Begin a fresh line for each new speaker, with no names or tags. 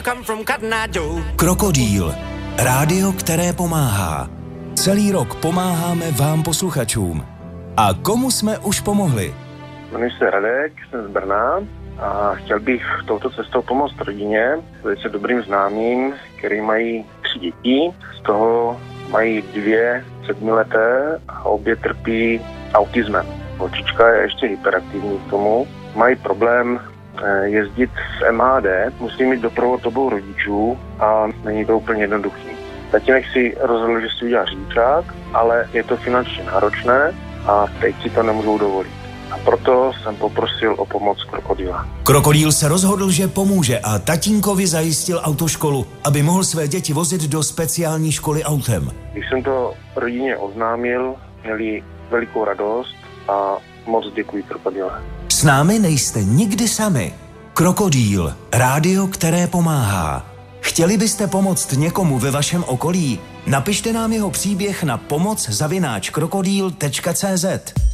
Krokodýl. Rádio, které pomáhá. Celý rok pomáháme vám posluchačům. A komu jsme už pomohli?
Jmenuji se Radek, jsem z Brna a chtěl bych touto cestou pomoct rodině, velice dobrým známým, který mají 3 děti. Z toho mají 2 7leté a obě trpí autismem. Holčička je ještě hyperaktivní k tomu. Mají problém jezdit v MHD, musí mít doprovod obou rodičů a není to úplně jednoduchý. Tatínek si rozhodl, že si udělá řidičák, ale je to finančně náročné a teď si to nemůžou dovolit. A proto jsem poprosil o pomoc Krokodýla.
Krokodýl se rozhodl, že pomůže a tatínkovi zajistil autoškolu, aby mohl své děti vozit do speciální školy autem.
Když jsem to rodině oznámil, měli velikou radost a moc děkuji Krokodýle.
S námi nejste nikdy sami. Krokodýl. Rádio, které pomáhá. Chtěli byste pomoct někomu ve vašem okolí? Napište nám jeho příběh na pomoc@krokodýl.cz.